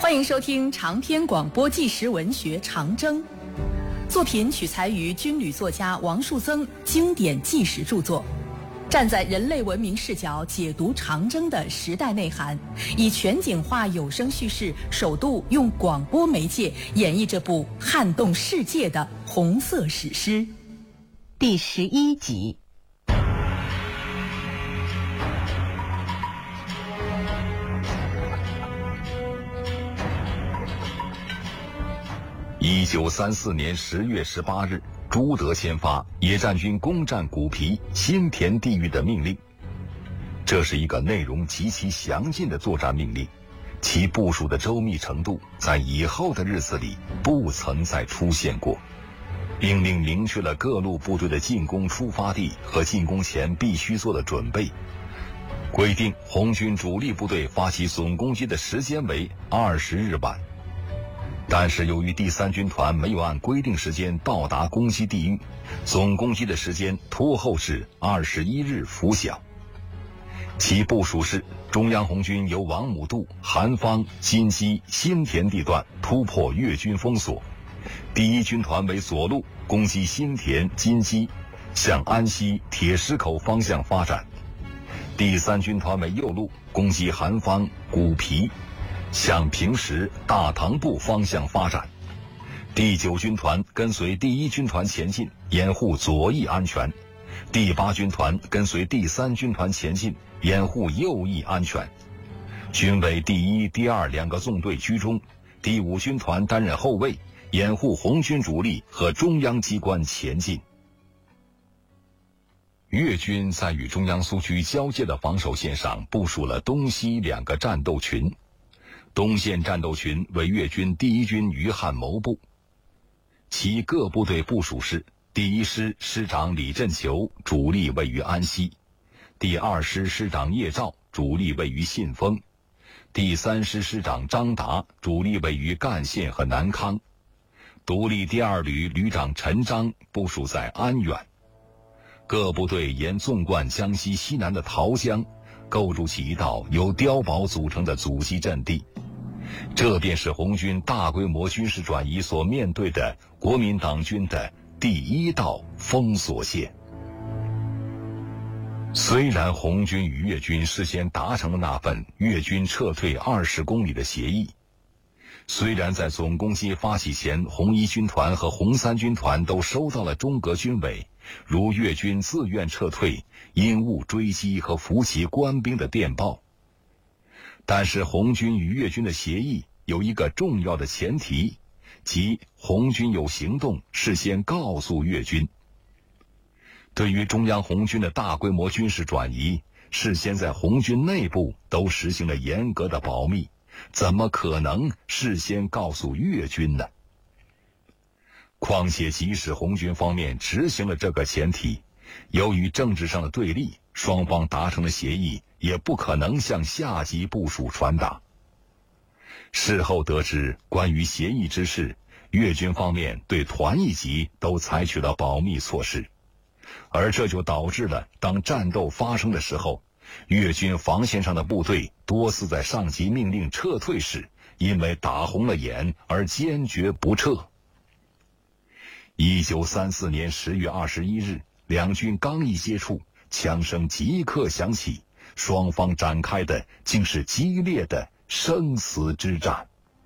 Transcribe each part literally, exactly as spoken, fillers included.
欢迎收听长篇广播纪实文学《长征》，作品取材于军旅作家王树增经典纪实著作，站在人类文明视角解读长征的时代内涵，以全景化有声叙事，首度用广播媒介演绎这部撼动世界的红色史诗。 第十一集。 一九三四年十月十八日，朱德签发野战军攻占古皮、新田地域的命令。这是一个内容极其详尽的作战命令，其部署的周密程度在以后的日子里不曾再出现过。命令明确了各路部队的进攻出发地和进攻前必须做的准备，规定红军主力部队发起总攻击的时间为二十日晚。但是由于第三军团没有按规定时间到达攻击地域，总攻击的时间拖后至二十一日拂晓。其部署是：中央红军由王母渡、韩方、金鸡、新田地段突破越军封锁，第一军团为左路攻击新田、金鸡，向安西、铁石口方向发展；第三军团为右路攻击韩方、古皮，向平石、大塘部方向发展；第九军团跟随第一军团前进，掩护左翼安全；第八军团跟随第三军团前进，掩护右翼安全。军委第一、第二两个纵队居中，第五军团担任后卫，掩护红军主力和中央机关前进。越军在与中央苏区交界的防守线上部署了东西两个战斗群。东线战斗群为越军第一军余汉谋部，其各部队部署是：第一师师长李振球，主力位于安西；第二师师长叶兆，主力位于信丰；第三师师长张达，主力位于赣县和南康；独立第二旅旅长陈章部署在安远。各部队沿纵贯江西西南的桃江，构筑起一道由碉堡组成的阻击阵地。这便是红军大规模军事转移所面对的国民党军的第一道封锁线。虽然红军与越军事先达成了那份越军撤退二十公里的协议，虽然在总攻击发起前，红一军团和红三军团都收到了中革军委如越军自愿撤退、因误追击和伏击官兵的电报，但是红军与越军的协议有一个重要的前提，即红军有行动事先告诉越军。对于中央红军的大规模军事转移，事先在红军内部都实行了严格的保密，怎么可能事先告诉越军呢？况且即使红军方面执行了这个前提，由于政治上的对立，双方达成的协议也不可能向下级部署传达。事后得知关于协议之事，越军方面对团一级都采取了保密措施，而这就导致了当战斗发生的时候，越军防线上的部队多次在上级命令撤退时，因为打红了眼而坚决不撤。一九三四年十月二十一日，两军刚一接触，枪声即刻响起，双方展开的竟是激烈的生死之战。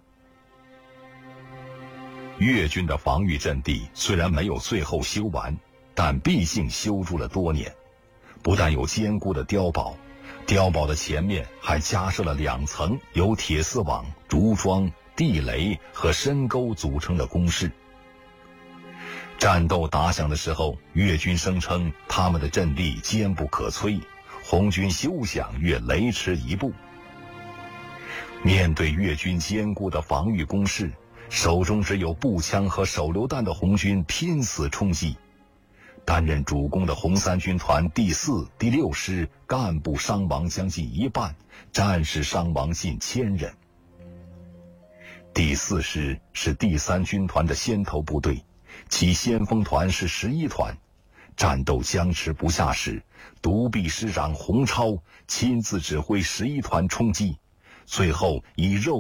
越军的防御阵地虽然没有最后修完，但毕竟修筑了多年，不但有坚固的碉堡，碉堡的前面还加设了两层由铁丝网、竹桩、地雷和深沟组成的工事。战斗打响的时候，越军声称他们的阵地坚不可摧，红军休想越雷池一步。面对越军坚固的防御工事，手中只有步枪和手榴弹的红军拼死冲击。担任主攻的红三军团第四、第六师干部伤亡将近一半，战士伤亡近千人。第四师是第三军团的先头部队，其先锋团是十一团。战斗僵持不下时，独臂师长洪超亲自指挥十一团冲击，最后以肉